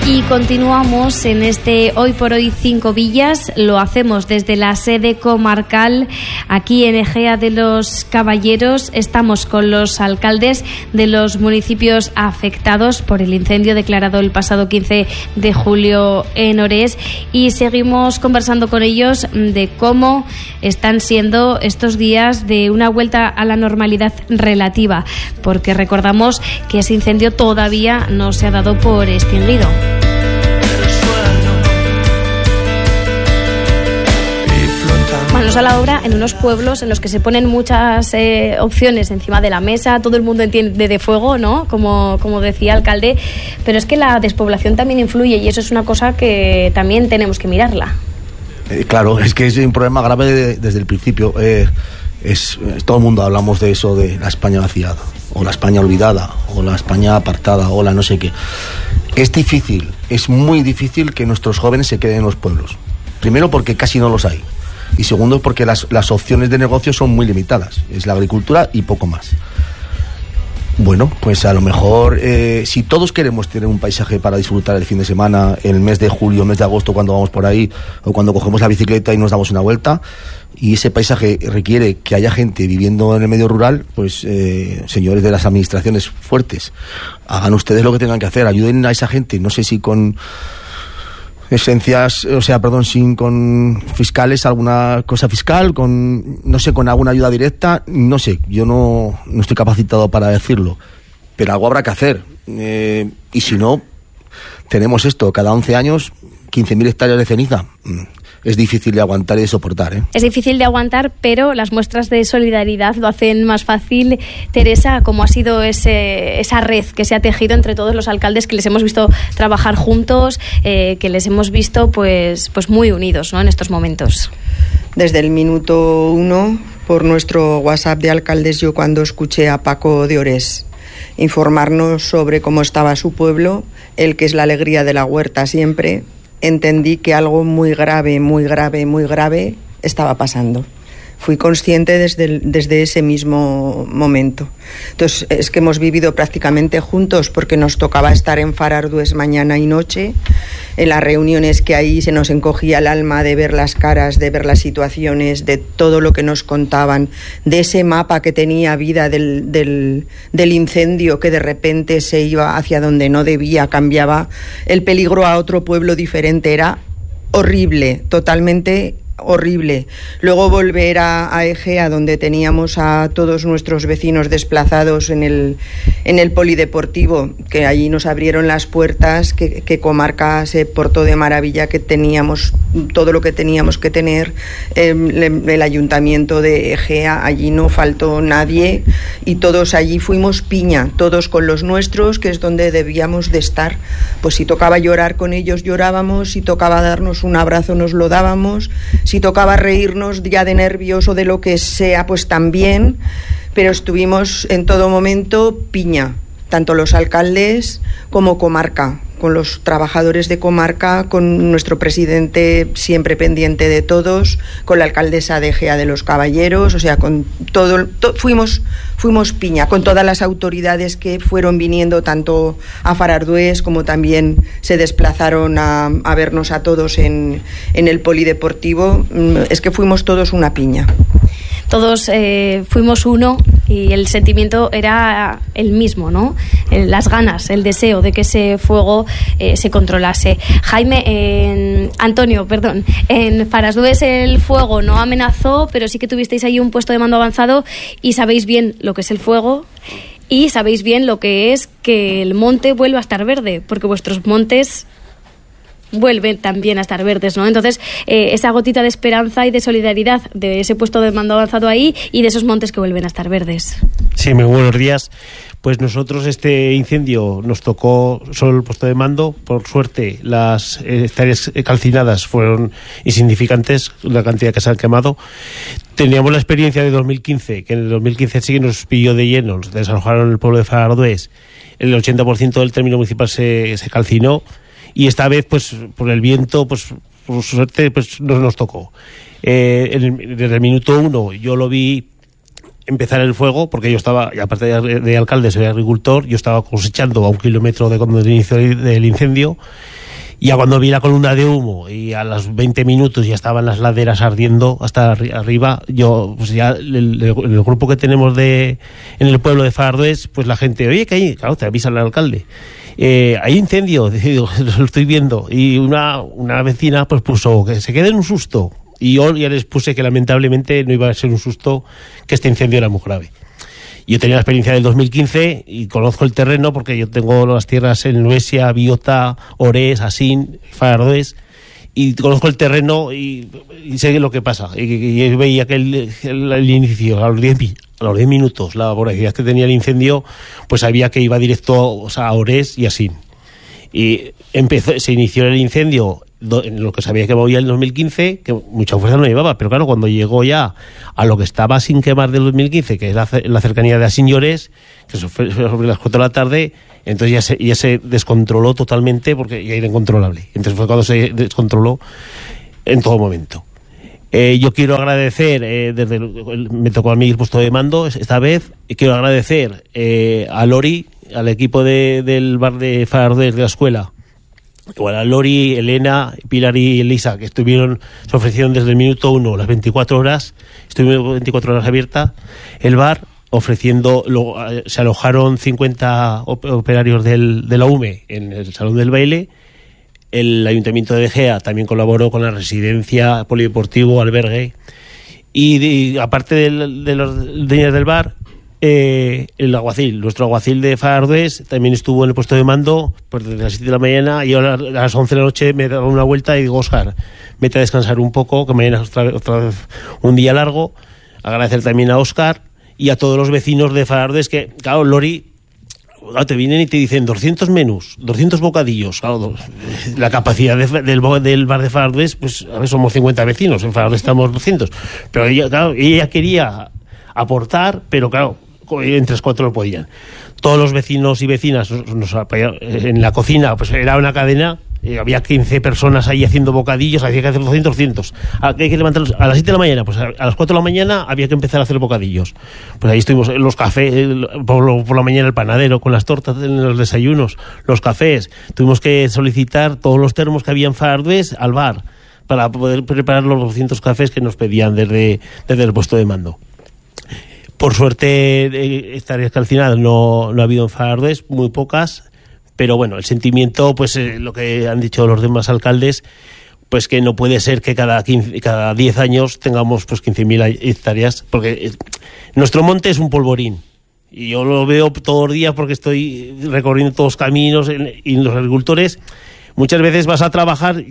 Y continuamos en este Hoy por Hoy 5 Villas. Lo hacemos desde la sede comarcal aquí en Ejea de los Caballeros. Estamos con los alcaldes de los municipios afectados por el incendio declarado el pasado 15 de julio en Orés y seguimos conversando con ellos de cómo están siendo estos días de una vuelta a la normalidad relativa, porque recordamos que ese incendio todavía no se ha dado por extinguido. Manos a la obra en unos pueblos en los que se ponen muchas opciones encima de la mesa, todo el mundo entiende de fuego, ¿no? Como decía el alcalde, pero es que la despoblación también influye y eso es una cosa que también tenemos que mirarla. Claro, es que es un problema grave desde el principio. Todo el mundo hablamos de eso, de la España vaciada, o la España olvidada, o la España apartada, o la no sé qué. Es difícil, es muy difícil que nuestros jóvenes se queden en los pueblos. Primero porque casi no los hay. Y segundo, porque las opciones de negocio son muy limitadas. Es la agricultura y poco más. Bueno, pues a lo mejor, si todos queremos tener un paisaje para disfrutar el fin de semana, el mes de julio, el mes de agosto, cuando vamos por ahí, o cuando cogemos la bicicleta y nos damos una vuelta, y ese paisaje requiere que haya gente viviendo en el medio rural, pues, señores de las administraciones fuertes, hagan ustedes lo que tengan que hacer, ayuden a esa gente, no sé si con con fiscales, alguna cosa fiscal, con alguna ayuda directa, no sé, yo no estoy capacitado para decirlo, pero algo habrá que hacer, y si no, tenemos esto, cada 11 años, 15.000 hectáreas de ceniza. Es difícil de aguantar y de soportar, ¿eh? Es difícil de aguantar, pero las muestras de solidaridad lo hacen más fácil. Teresa, ¿cómo ha sido esa red que se ha tejido entre todos los alcaldes que les hemos visto trabajar juntos, que les hemos visto pues muy unidos, ¿no?, en estos momentos? Desde el minuto 1, por nuestro WhatsApp de alcaldes, yo cuando escuché a Paco de Orés informarnos sobre cómo estaba su pueblo, el que es la alegría de la huerta siempre, entendí que algo muy grave estaba pasando. Fui consciente desde ese mismo momento. Entonces, es que hemos vivido prácticamente juntos porque nos tocaba estar en Farardues mañana y noche. En las reuniones que ahí se nos encogía el alma de ver las caras, de ver las situaciones, de todo lo que nos contaban, de ese mapa que tenía vida del incendio que de repente se iba hacia donde no debía, cambiaba el peligro a otro pueblo diferente. Era horrible, totalmente horrible. Luego volver a Ejea, donde teníamos a todos nuestros vecinos desplazados en el polideportivo, que allí nos abrieron las puertas, que Comarca se portó de maravilla, que teníamos todo lo que teníamos que tener, el ayuntamiento de Ejea, allí no faltó nadie y todos allí fuimos piña, todos con los nuestros, que es donde debíamos de estar. Pues si tocaba llorar con ellos llorábamos, si tocaba darnos un abrazo nos lo dábamos, si tocaba reírnos ya de nervios o de lo que sea, pues también, pero estuvimos en todo momento piña, tanto los alcaldes como Comarca, con los trabajadores de Comarca, con nuestro presidente siempre pendiente de todos, con la alcaldesa de Ejea de los Caballeros, o sea, con todo, fuimos piña, con todas las autoridades que fueron viniendo tanto a Farardues como también se desplazaron a vernos a todos en el polideportivo. Es que fuimos todos una piña. Todos fuimos uno y el sentimiento era el mismo, ¿no? Las ganas, el deseo de que ese fuego se controlase. Antonio, en Farardues el fuego no amenazó, pero sí que tuvisteis ahí un puesto de mando avanzado y sabéis bien lo que es el fuego y sabéis bien lo que es que el monte vuelva a estar verde, porque vuestros montes vuelven también a estar verdes, ¿no? Entonces, esa gotita de esperanza y de solidaridad de ese puesto de mando avanzado ahí y de esos montes que vuelven a estar verdes. Sí, muy buenos días. Pues nosotros este incendio nos tocó solo el puesto de mando. Por suerte, las hectáreas calcinadas fueron insignificantes, la cantidad que se han quemado. Teníamos la experiencia de 2015, que en el 2015 sí que nos pilló de lleno, nos desalojaron el pueblo de Farardues. El 80% del término municipal se calcinó. Y esta vez, pues, por el viento, pues, por suerte, pues, nos tocó. Desde el minuto 1 yo lo vi empezar el fuego, porque yo estaba, y aparte de alcalde, soy agricultor, yo estaba cosechando a 1 kilómetro de cuando inicio del incendio. Y ya cuando vi la columna de humo y a los 20 minutos ya estaban las laderas ardiendo hasta arriba, yo, pues ya el grupo que tenemos en el pueblo de Fararués, pues la gente, oye, que hay, claro, te avisa el alcalde, hay incendio, digo, lo estoy viendo. Y una vecina pues puso que se quede en un susto. Y yo ya les puse que lamentablemente no iba a ser un susto, que este incendio era muy grave. Yo tenía la experiencia del 2015 y conozco el terreno porque yo tengo las tierras en Nuesia, Biota, Orés, Asín, Fararués, y conozco el terreno y sé lo que pasa. Y veía que el inicio, a los 10 minutos, la voracidad que tenía el incendio, pues sabía que iba directo a Orés y Asín. Y se inició el incendio en lo que sabía que movía el 2015, que mucha fuerza no llevaba, pero claro, cuando llegó ya a lo que estaba sin quemar del 2015, que es la cercanía de Asín y Orés, que fue sobre las 4 de la tarde, entonces ya se descontroló totalmente, porque ya era incontrolable. Entonces fue cuando se descontroló en todo momento. Yo quiero agradecer, me tocó a mí el puesto de mando esta vez, y quiero agradecer a Lori, al equipo del bar de Fararués de la escuela, igual a Lori, Elena, Pilar y Elisa, que se ofrecieron desde el minuto 1, las 24 horas, estuvimos 24 horas abierta el bar, ofreciendo, se alojaron 50 operarios de la UME en el salón del baile. El Ayuntamiento de Egea también colaboró con la residencia, polideportivo, albergue, y aparte de los dueños del bar, el alguacil, nuestro alguacil de Fararués, también estuvo en el puesto de mando pues desde las 7 de la mañana, y ahora a las 11 de la noche me daba una vuelta y digo, Óscar, vete a descansar un poco, que mañana es otra vez un día largo. Agradecer también a Óscar y a todos los vecinos de Fararués, que claro, Lori, te vienen y te dicen 200 menús, 200 bocadillos. Claro, la capacidad del bar de Fararués, pues a ver, somos 50 vecinos, en Fararués estamos 200, pero ella quería aportar, pero claro, entre 4 no podían. Todos los vecinos y vecinas nos apoyaron en la cocina, pues era una cadena, había 15 personas ahí haciendo bocadillos, había que hacer 200. Hay que levantarlos a las 7 de la mañana, pues a las 4 de la mañana había que empezar a hacer bocadillos. Pues ahí estuvimos en los cafés, por la mañana el panadero con las tortas en los desayunos, los cafés. Tuvimos que solicitar todos los termos que había en Fararués al bar para poder preparar los 200 cafés que nos pedían desde el puesto de mando. Por suerte, hectáreas calcinadas no ha habido en Fararués, muy pocas, pero bueno, el sentimiento, pues lo que han dicho los demás alcaldes, pues que no puede ser que cada 10 años tengamos pues 15.000 hectáreas, porque nuestro monte es un polvorín, y yo lo veo todos los días porque estoy recorriendo todos los caminos, y los agricultores, muchas veces vas a trabajar,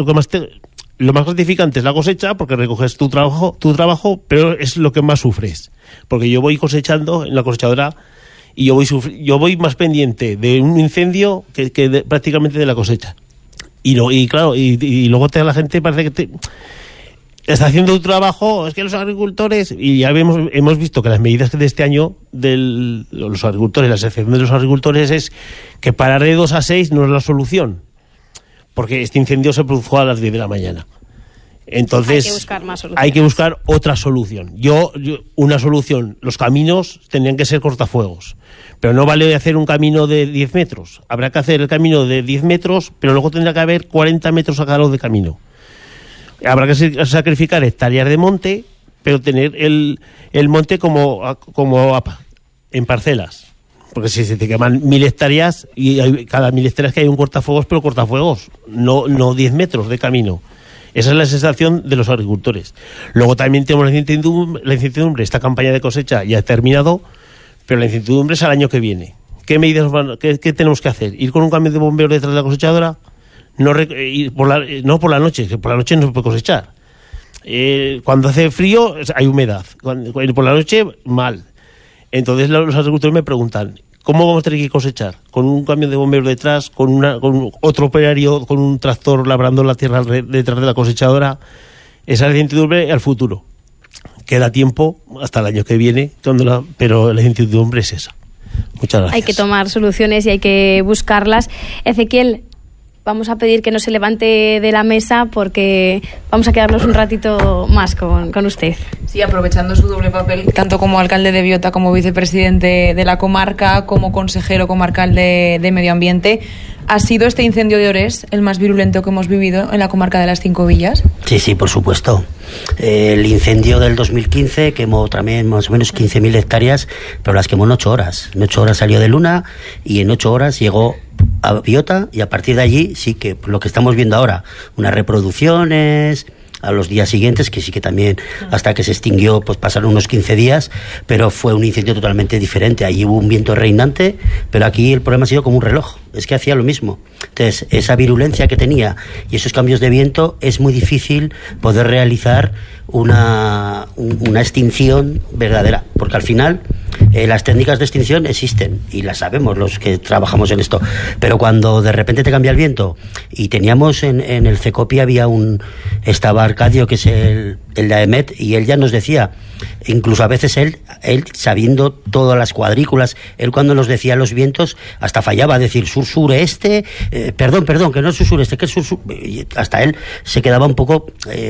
lo más gratificante es la cosecha, porque recoges tu trabajo, pero es lo que más sufres. Porque yo voy cosechando en la cosechadora y yo voy más pendiente de un incendio que prácticamente de la cosecha. Y luego la gente parece que está haciendo tu trabajo, es que los agricultores, y ya hemos visto que las medidas de este año de los agricultores, la asociación de los agricultores, es que parar de 2 a 6 no es la solución. Porque este incendio se produjo a las 10 de la mañana. Entonces hay que buscar otra solución. Una solución, los caminos tendrían que ser cortafuegos, pero no vale hacer un camino de 10 metros. Habrá que hacer el camino de 10 metros, pero luego tendrá que haber 40 metros a cada lado de camino. Habrá que sacrificar hectáreas de monte, pero tener el monte como en parcelas. Porque si se te queman 1.000 hectáreas, y cada 1.000 hectáreas que hay un cortafuegos, pero cortafuegos, no 10 metros de camino. Esa es la sensación de los agricultores. Luego también tenemos la incertidumbre. Esta campaña de cosecha ya ha terminado, pero la incertidumbre es al año que viene. ¿Qué medidas qué tenemos que hacer? ¿Ir con un camión de bomberos detrás de la cosechadora? No por la noche, que por la noche no se puede cosechar. Cuando hace frío hay humedad. Por la noche, mal. Entonces los agricultores me preguntan, ¿cómo vamos a tener que cosechar? ¿Con un camión de bomberos detrás? ¿Con otro operario, con un tractor labrando la tierra detrás de la cosechadora? Esa es la incertidumbre al futuro. Queda tiempo hasta el año que viene, pero la incertidumbre es esa. Muchas gracias. Hay que tomar soluciones y hay que buscarlas. Ezequiel, vamos a pedir que no se levante de la mesa porque vamos a quedarnos un ratito más con usted. Sí, aprovechando su doble papel, tanto como alcalde de Biota, como vicepresidente de la comarca, como consejero comarcal de Medio Ambiente, ¿ha sido este incendio de Orés el más virulento que hemos vivido en la comarca de las 5 Villas? Sí, por supuesto. El incendio del 2015 quemó también más o menos 15.000 hectáreas, pero las quemó en 8 horas. En 8 horas salió de Luna y en 8 horas llegó a Biota, y a partir de allí sí que lo que estamos viendo ahora, unas reproducciones a los días siguientes, que sí que también hasta que se extinguió pues pasaron unos 15 días, pero fue un incendio totalmente diferente. Allí hubo un viento reinante, pero aquí el problema ha sido como un reloj, es que hacía lo mismo. Entonces, esa virulencia que tenía y esos cambios de viento, es muy difícil poder realizar una extinción verdadera, porque al final las técnicas de extinción existen y las sabemos los que trabajamos en esto, pero cuando de repente te cambia el viento, y teníamos en el CECOPI estaba Arcadio, que es el de AEMET, y él ya nos decía, incluso a veces él sabiendo todas las cuadrículas, él cuando nos decía los vientos hasta fallaba, a decir sur-sureste, perdón, que no es sur-sureste, que es sur-sur, hasta él se quedaba un poco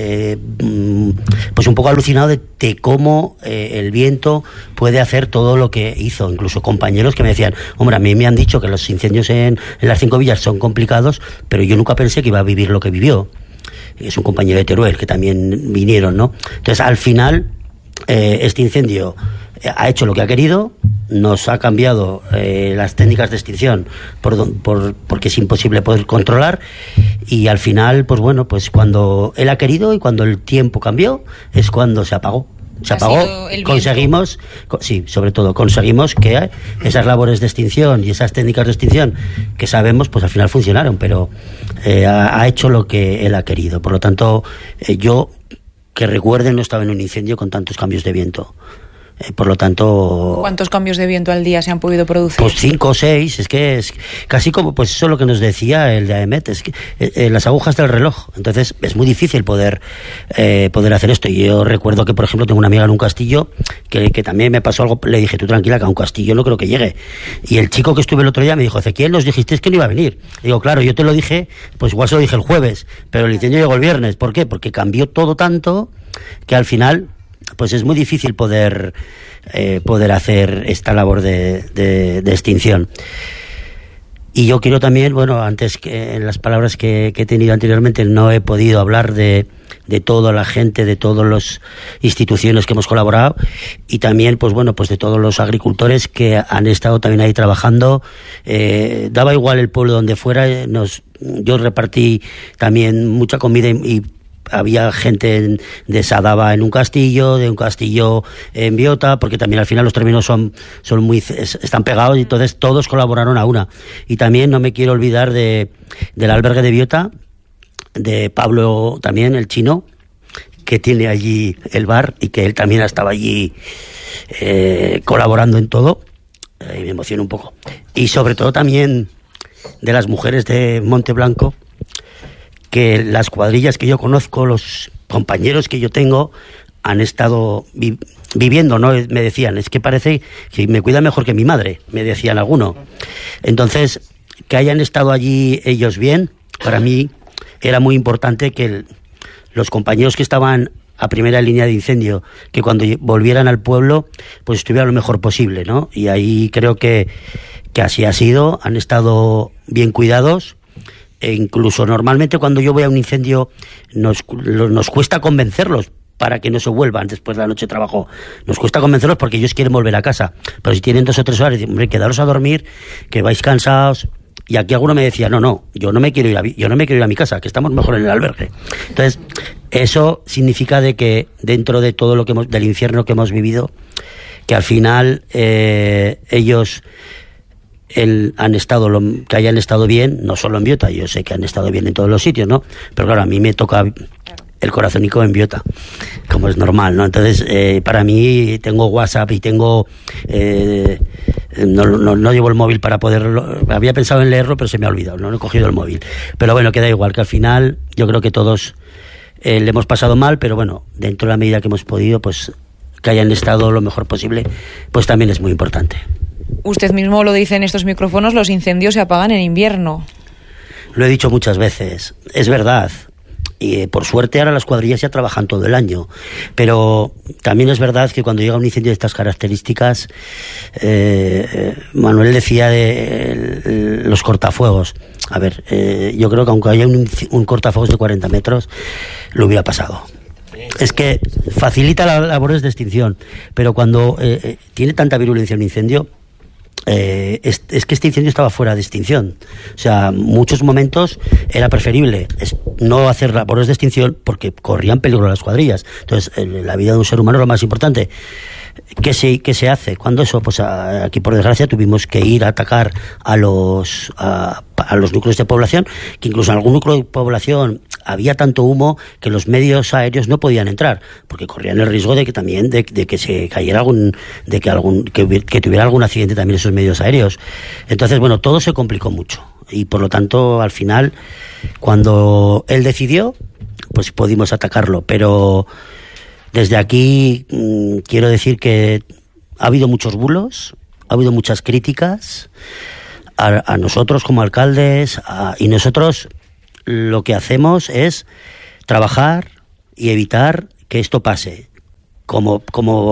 pues un poco alucinado de cómo el viento puede hacer todo lo que hizo. Incluso compañeros que me decían, hombre, a mí me han dicho que los incendios en las 5 Villas son complicados, pero yo nunca pensé que iba a vivir lo que vivió. Es un compañero de Teruel que también vinieron, ¿no? Entonces, al final, este incendio ha hecho lo que ha querido, nos ha cambiado las técnicas de extinción porque es imposible poder controlar, y al final, pues bueno, pues cuando él ha querido y cuando el tiempo cambió, es cuando se apagó. Se apagó, conseguimos, sí, sobre todo, conseguimos que esas labores de extinción y esas técnicas de extinción que sabemos, pues al final funcionaron, pero ha hecho lo que él ha querido. Por lo tanto, yo, que recuerden, no estaba en un incendio con tantos cambios de viento. Por lo tanto... ¿Cuántos cambios de viento al día se han podido producir? Pues 5 o 6, es que es casi como, pues eso es lo que nos decía el de AEMET, es que las agujas del reloj. Entonces es muy difícil poder hacer esto. Y yo recuerdo que, por ejemplo, tengo una amiga en un castillo que también me pasó algo, le dije, tú tranquila, que a un castillo no creo que llegue. Y el chico que estuve el otro día me dijo, Ezequiel, nos dijisteis que no iba a venir. Digo, claro, yo te lo dije, pues igual se lo dije el jueves, pero el incendio llegó el viernes. ¿Por qué? Porque cambió todo tanto que al final pues es muy difícil poder hacer esta labor de extinción. Y yo quiero también, bueno, antes que en las palabras que he tenido anteriormente, no he podido hablar de toda la gente, de todas las instituciones que hemos colaborado, y también, pues bueno, pues de todos los agricultores que han estado también ahí trabajando. Daba igual el pueblo donde fuera, yo repartí también mucha comida y había gente de Sadaba en un castillo, de un castillo en Biota, porque también al final los términos están pegados, y entonces todos colaboraron a una. Y también no me quiero olvidar del albergue de Biota, de Pablo también, el chino, que tiene allí el bar y que él también estaba allí colaborando en todo. Me emociono un poco. Y sobre todo también de las mujeres de Monte Blanco, que las cuadrillas que yo conozco, los compañeros que yo tengo, han estado viviendo, ¿no? Me decían, es que parece que me cuida mejor que mi madre, me decían alguno. Entonces, que hayan estado allí ellos bien, para mí era muy importante que los compañeros que estaban a primera línea de incendio, que cuando volvieran al pueblo, pues estuvieran lo mejor posible, ¿no? Y ahí creo que así ha sido, han estado bien cuidados. E incluso normalmente cuando yo voy a un incendio nos cuesta convencerlos para que no se vuelvan después de la noche de trabajo. Nos cuesta convencerlos porque ellos quieren volver a casa. Pero si tienen 2 o 3 horas, dicen, hombre, quedaros a dormir, que vais cansados. Y aquí alguno me decía, no, yo no me quiero ir a mi casa, que estamos mejor en el albergue. Entonces, eso significa de que dentro de todo del infierno que hemos vivido, que al final ellos que hayan estado bien, no solo en Biota, yo sé que han estado bien en todos los sitios, ¿no? Pero claro, a mí me toca el corazónico en Biota, como es normal, ¿no? Entonces, para mí, tengo WhatsApp y tengo... no llevo el móvil para poderlo... Había pensado en leerlo, pero se me ha olvidado, no he cogido el móvil. Pero bueno, queda igual, que al final yo creo que todos le hemos pasado mal, pero bueno, dentro de la medida que hemos podido, pues que hayan estado lo mejor posible, pues también es muy importante. Usted mismo lo dice en estos micrófonos, los incendios se apagan en invierno. Lo he dicho muchas veces, es verdad. Y por suerte ahora las cuadrillas ya trabajan todo el año, pero también es verdad que cuando llega un incendio de estas características, Manuel decía de los cortafuegos. A ver, yo creo que aunque haya un cortafuegos de 40 metros, lo hubiera pasado. Es que facilita las labores de extinción, pero cuando tiene tanta virulencia un incendio, es que este incendio estaba fuera de extinción. O sea, muchos momentos era preferible no hacer labores de extinción porque corrían peligro las cuadrillas. Entonces, la vida de un ser humano es lo más importante. ¿Qué se hace? Cuando eso, pues aquí por desgracia tuvimos que ir a atacar a los núcleos de población, que incluso en algún núcleo de población había tanto humo que los medios aéreos no podían entrar, porque corrían el riesgo de que también de que se cayera que tuviera algún accidente también esos medios aéreos. Entonces, bueno, todo se complicó mucho y por lo tanto al final, cuando él decidió, pues pudimos atacarlo, pero desde aquí quiero decir que ha habido muchos bulos, ha habido muchas críticas a nosotros como alcaldes, y nosotros lo que hacemos es trabajar y evitar que esto pase. Como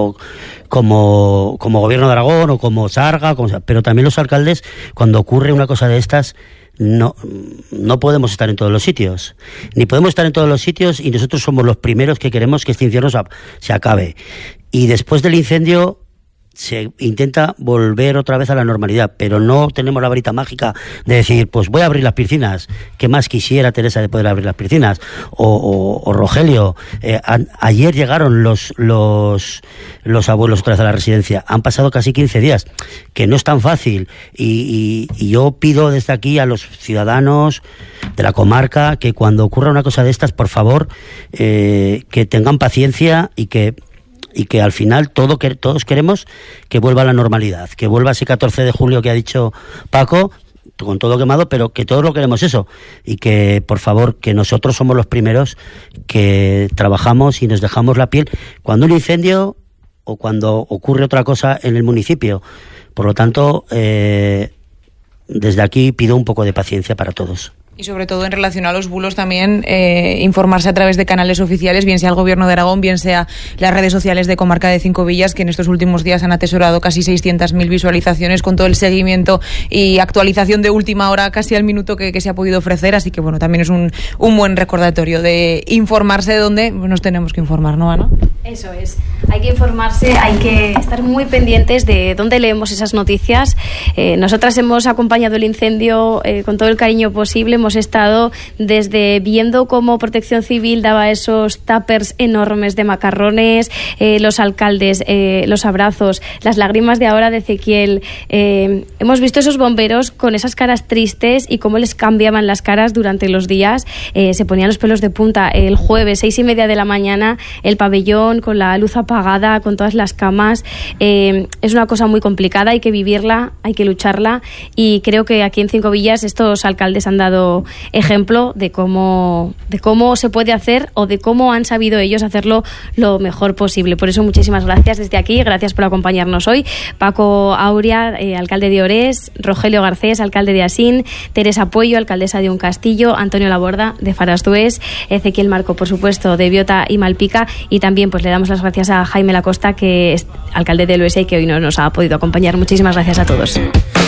gobierno de Aragón o como Sarga, pero también los alcaldes, cuando ocurre una cosa de estas, no podemos estar en todos los sitios, ni podemos estar en todos los sitios, y nosotros somos los primeros que queremos que este infierno se acabe. Y después del incendio se intenta volver otra vez a la normalidad, pero no tenemos la varita mágica de decir, pues voy a abrir las piscinas. ¿Qué más quisiera Teresa de poder abrir las piscinas? O Rogelio, ayer llegaron los abuelos otra vez a la residencia. Han pasado casi 15 días, que no es tan fácil. Y yo pido desde aquí a los ciudadanos de la comarca que cuando ocurra una cosa de estas, por favor, que tengan paciencia y que al final todos queremos que vuelva a la normalidad, que vuelva ese 14 de julio que ha dicho Paco, con todo quemado, pero que todos lo queremos eso, y que por favor, que nosotros somos los primeros que trabajamos y nos dejamos la piel cuando un incendio o cuando ocurre otra cosa en el municipio. Por lo tanto, desde aquí pido un poco de paciencia para todos. Y sobre todo en relación a los bulos también, informarse a través de canales oficiales, bien sea el Gobierno de Aragón, bien sea las redes sociales de Comarca de Cinco Villas, que en estos últimos días han atesorado casi 600.000 visualizaciones con todo el seguimiento y actualización de última hora, casi al minuto que se ha podido ofrecer. Así que bueno, también es un buen recordatorio de informarse de dónde nos tenemos que informar, ¿no, Ana? Eso es, hay que informarse, hay que estar muy pendientes de dónde leemos esas noticias. Nosotras hemos acompañado el incendio con todo el cariño posible. Hemos estado desde viendo cómo Protección Civil daba esos tuppers enormes de macarrones, los alcaldes, los abrazos, las lágrimas de ahora de Ezequiel. Hemos visto esos bomberos con esas caras tristes y cómo les cambiaban las caras durante los días. Se ponían los pelos de punta. El jueves, 6:30 de la mañana, el pabellón con la luz apagada, con todas las camas. Es una cosa muy complicada, hay que vivirla, hay que lucharla, y creo que aquí en Cinco Villas estos alcaldes han dado ejemplo de cómo se puede hacer, o de cómo han sabido ellos hacerlo lo mejor posible. Por eso muchísimas gracias desde aquí, gracias por acompañarnos hoy. Paco Auria, alcalde de Orés, Rogelio Garcés, alcalde de Asín, Teresa Puello, alcaldesa de Un Castillo, Antonio Laborda de Farasdués, Ezequiel Marco, por supuesto, de Biota y Malpica, y también pues le damos las gracias a Jaime Lacosta, que es alcalde de Luesa y que hoy no nos ha podido acompañar. Muchísimas gracias a todos.